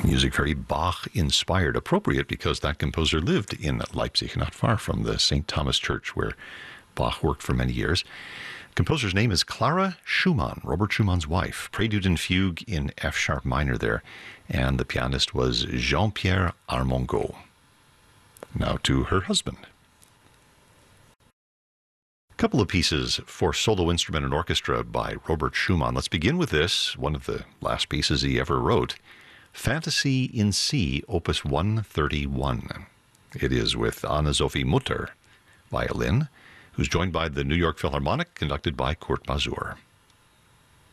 Music very Bach-inspired, appropriate because that composer lived in Leipzig, not far from the St. Thomas Church where Bach worked for many years. The composer's name is Clara Schumann, Robert Schumann's wife. Prelude and Fugue in F-sharp minor there. And the pianist was Jean-Pierre Armengaud. Now to her husband. A couple of pieces for solo instrument and orchestra by Robert Schumann. Let's begin with this, one of the last pieces he ever wrote. Fantasy in C, Opus 131. It is with Anne-Sophie Mutter, violin, who's joined by the New York Philharmonic, conducted by Kurt Masur.